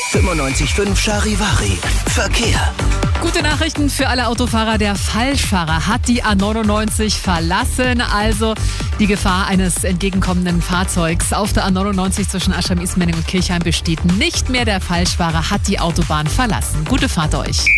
95.5 Charivari. Verkehr. Gute Nachrichten für alle Autofahrer. Der Falschfahrer hat die A99 verlassen. Also die Gefahr eines entgegenkommenden Fahrzeugs auf der A99 zwischen Aschheim-Ismaning und Kirchheim besteht nicht mehr. Der Falschfahrer hat die Autobahn verlassen. Gute Fahrt euch.